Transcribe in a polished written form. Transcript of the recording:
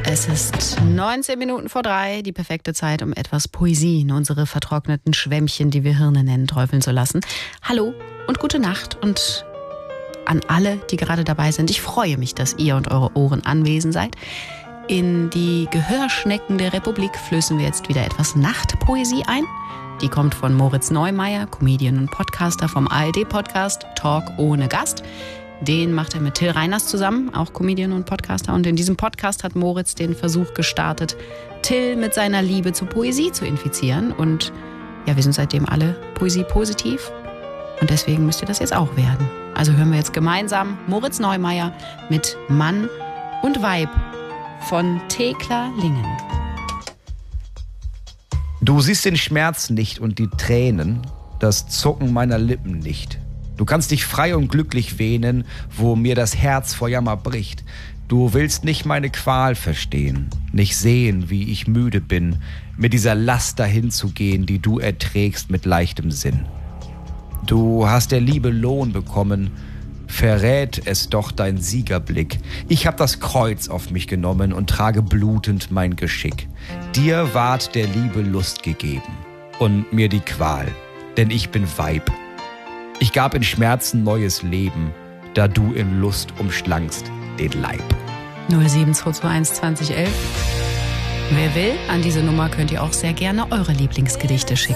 Es ist 19 Minuten vor 3, die perfekte Zeit, um etwas Poesie in unsere vertrockneten Schwämmchen, die wir Hirne nennen, träufeln zu lassen. Hallo und gute Nacht und an alle, die gerade dabei sind. Ich freue mich, dass ihr und eure Ohren anwesend seid. In die Gehörschnecken der Republik flößen wir jetzt wieder etwas Nachtpoesie ein. Die kommt von Moritz Neumeier, Comedian und Podcaster vom ARD-Podcast Talk ohne Gast. Den macht er mit Till Reiners zusammen, auch Comedian und Podcaster. Und in diesem Podcast hat Moritz den Versuch gestartet, Till mit seiner Liebe zur Poesie zu infizieren. Und ja, wir sind seitdem alle Poesie-positiv. Und deswegen müsst ihr das jetzt auch werden. Also hören wir jetzt gemeinsam Moritz Neumeier mit Mann und Weib von Thekla Lingen. Du siehst den Schmerz nicht und die Tränen, das Zucken meiner Lippen nicht. Du kannst dich frei und glücklich wähnen, wo mir das Herz vor Jammer bricht. Du willst nicht meine Qual verstehen, nicht sehen, wie ich müde bin, mit dieser Last dahin zu gehen, die du erträgst mit leichtem Sinn. Du hast der Liebe Lohn bekommen, verrät es doch dein Siegerblick. Ich hab das Kreuz auf mich genommen und trage blutend mein Geschick. Dir ward der Liebe Lust gegeben und mir die Qual, denn ich bin Weib. Ich gab in Schmerzen neues Leben, da du in Lust umschlangst den Leib. 07221 2011. Wer will, an diese Nummer könnt ihr auch sehr gerne eure Lieblingsgedichte schicken.